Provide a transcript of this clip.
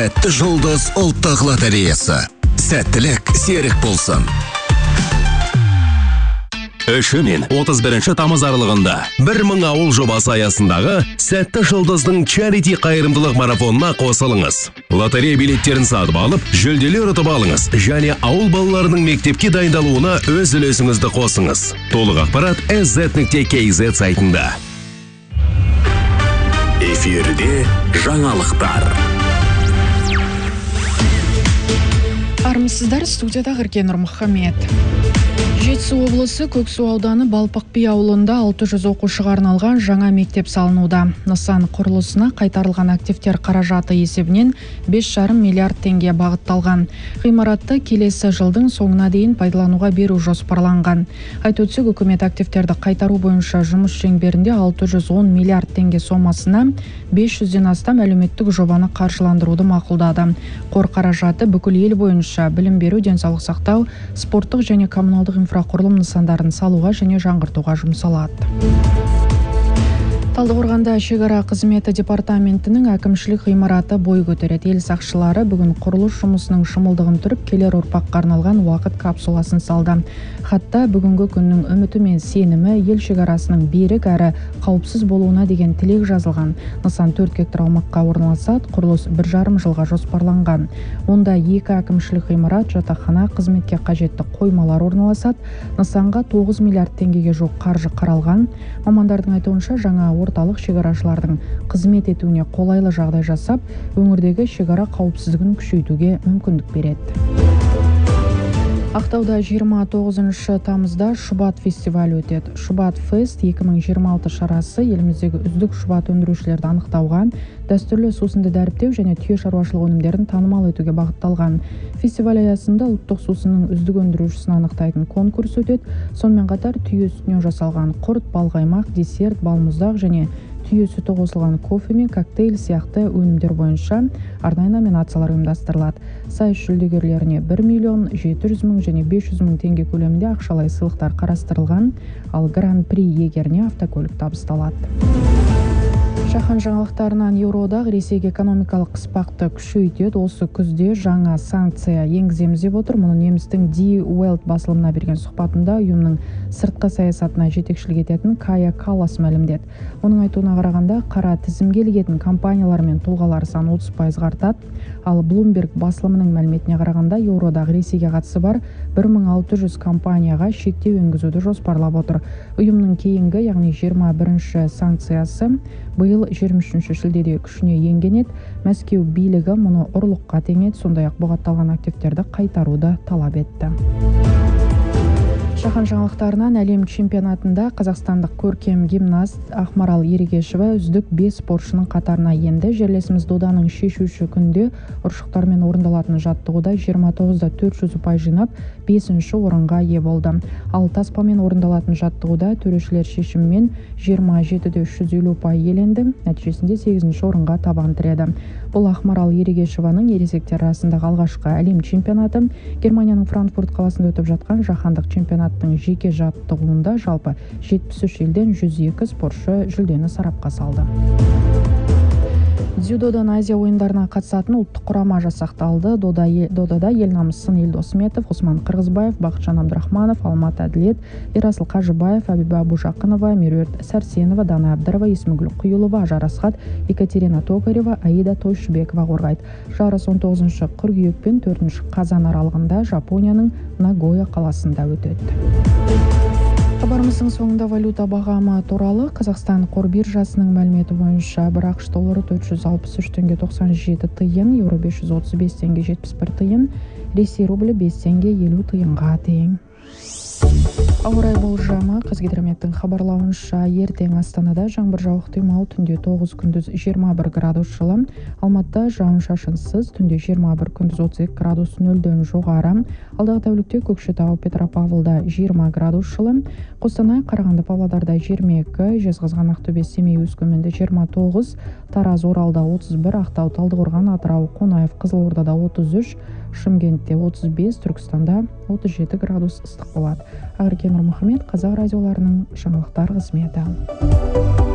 Сәтті жұлдыз ұлттық лотереясы. Сәттілік серік болсын. 3 мен 31 тамыз аралығында 1000 ауыл жобасы аясындағы Сәтті жұлдыздың чарити қайырымдылық марафонына қосылыңыз. Лотерея билеттерін сатып алып, жүлделер ұтып алыңыз және ауыл балаларының мектепке дайындалуына өз үлесіңізді қосыңыз. Толық ақпарат sz.kz сайтында. Эфирде жаңалықтар. Армысыздар, студияда Ғыркен Нұрмұхамед. Жетісу облысы Көксу ауданы Балпық би ауылында 600 оқушыға арналған жаңа мектеп салынуда. Нысан құрылысына қайтарылған активтер қаражаты есебінен 5,5 миллиард теңге бағытталған. Ғимаратты келесі жылдың соңына дейін пайдалануға беру жоспарланған. Айта өтсек, үкімет активтерді қайтару бойынша жұмыс шеңберінде 610 миллиард теңге сомасына 500-ден астам әлеуметтік жобаны қаржыландыруды мақұлдады. Қор қаражаты бүкіл ел бойынша білім беру, денсаулық сақтау, спорттық және коммуналдық инфрақұрылым нысандарын салуға және жаңғыртуға жұмсалады. Талдықорғанда шекара қызметі департаментінің әкімшілік ғимараты бой көтереді. Ел сақшылары бүгін құрылыс жұмысының шымылдығын түріп, келер ұрпаққа арналған уақыт капсуласын салды. Хатта бүгінгі күннің үміті мен сенімі ел шекарасының берік әрі қауіпсіз болуына деген тілек жазылған. Нысан 4 гектар аумаққа орналасады, құрылыс 1,5 жылға жоспарланған. Онда 2 әкімшілік ғимарат, жатақхана, қызметке қажетті қоймалар орналасады. Нысанға 9 миллиард теңгеге жоқ қаржы қаралған. Мамандардың айтуынша, жаңа орталық шекарашылардың қызмет етуіне қолайлы жағдай жасап, өңірдегі шекара қауіпсіздігін күшейтуге мүмкіндік береді. Ақтауда 29 тамызда Шұбат фестивалі өтеді. Шұбат фест 2026 шарасы еліміздегі үздік шұбат өндірушілерді анықтауға, дәстүрлі сусынды дәріптеу және түйе шаруашылық өнімдерін танымал етуге бағытталған. Фестиваль аясында ұлттық сусынның үздік өндірушісін анықтайтын конкурс өтеді. Сонымен қатар түйе сүтінен жасалған құрт, балқаймақ, десерт, балмұздақ және түйе сүті қосылған кофе мен коктейль сияқты өнімдер бойынша арнайы номинациялар ұйымдастырылады. Сайыс жүлдегерлеріне 1 миллион 700 мың және 500 мың теңге көлемінде ақшалай сыйлықтар қарастырылған, ал гран-при иегеріне автокөлік табысталады. Жаһан жаңалықтарынан Еуроодақ Ресейге экономикалық қыспақты күшейтеді. Осы күзде жаңа санкция енгіземіз деп отыр. Мұны немістің Die Welt басылымына берген сұхбатында ұйымның сыртқы саясатына жетекшілік ететін Кая Каллас мәлімдеді. Оның айтуына қарағанда, қара тізімге ілігетін компаниялар мен тұлғалар саны 30% артады. Ал Bloomberg басылымының мәліметіне қарағанда, Еуроодақ Ресейге қатысы бар 1600 компанияға шектеу енгізуді жоспарлап отыр. Ұйымның кейінгі, яғни 21-ші санкциясы биыл 23 шілдеде күшіне енген еді. Мәскеу билігі мұны ұрлыққа теңеді, сондай-ақ бұғатталған активтерді қайтаруды талап етті. Жаһан жаңалықтарынан әлем чемпионатында қазақстандық көркем гимнаст Ақмарал Ерегешева үздік 5 спортшының қатарына енді. Жерлесіміз доданың шешуші күнде ұршықтармен орындалатын жаттығуда 29-да 400 ұпай жинап, 5-ші орынға ие болды. Ал таспамен орындалатын жаттығуда төрешілер шешіммен 27-де 350 ұпай иеленді. Нәтижесінде 8-ші орынға табан тіреді. Бұл Ақмарал Ерегешеваның ересектер арасындағы алғашқы әлем чемпионаты. Германияның Франкфурт қаласында өтіп жатқан жаһандық чемпионаттың жеке жаттығуында жалпы 73 елден 102 спортшы жүлдені сарапқа салды. Дзюдодан Азия ойындарына қатысатын ұлттық құрама жасақталды. Додада ел намысын Елдос Сметов, Ғұсман Қырғызбаев, Бақытжан Абдрахманов, Алмат Әділет, Ерасыл Қажыбаев, Абиба Абушақынова, Меруерт Сәрсенова, Дана Абдырова, Исмагүл Құйылова, Жарасхат, Екатерина Токарева, Аида Тойшыбекова қорғайды. Жарыс 19 қыркүйек пен 4 қазан аралығында Жапонияның Нагоя қаласында өтеді. Хабарымыздың соңында валюта бағамы туралы. Қазақстан қор биржасының мәліметі бойынша бір ақш доллары 463 теңге 97 тиын, еуро 535 теңге 71 тиын, Ресей рублі 5 теңге 50 тиынға тең. Ауа райы болжамы. Қазгидрометтің хабарлауынша, ертең Астанада жаңбыр жауық тұймау, түнде 9, күндіз 21 градус жылы. Алматыда жауын-шашынсыз, түнде 21, күндіз 32 градус нөлден жоғары. Алдағы тәулікте Көкшетау, Петропавлда 20 градус жылы. Қостанай, Қарағанды, Павлодарда 22, Жезқазған, Ақтөбе, Семей, Өскеменде 29, Тараз, Оралда 31, Ақтау, Талдықорған, Атырау, Қонаев, Қызылордада 33, Шымкентте 35, Түркістанда 37 градус ыстық болады. Ғыркен Нұрмұхамед, Қазақ радиоларының жаңалықтар қызметі.